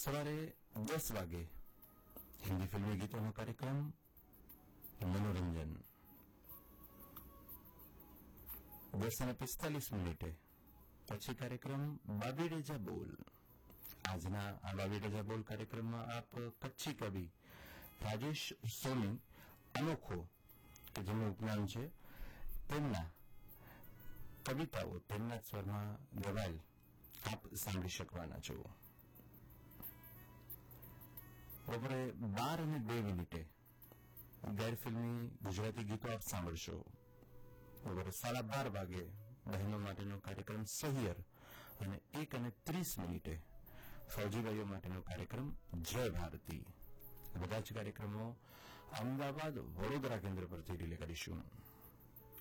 સવારે 10 વાગે હિન્દી ફિલ્મી ગીતોનો કાર્યક્રમ મનોરંજન. 10:45 પછી કાર્યક્રમ બાબી રેજા બોલ. આજના આ બાબી રેજા બોલ કાર્યક્રમમાં આપ કચ્છી કવિ રાજેશ સોની અનોખો, કે જેમનું ઉપનામ છે, તેમના કવિતાઓ તેમના સ્વરમાં ગવાયેલ આપ સાંભળી શકવાના છો. બપોરે 12:02 ગેરફિલ્મી ગુજરાતી ગીતો આપ સાંભળશો. બપોરે 12:30 વાગે બહેનો માટેનો કાર્યક્રમ સહિયર અને 1:30 ફૌજીભાઈઓ માટેનો કાર્યક્રમ જય ભારતી. બધા જ કાર્યક્રમો અમદાવાદ વડોદરા કેન્દ્ર પરથી રિલે કરીશું.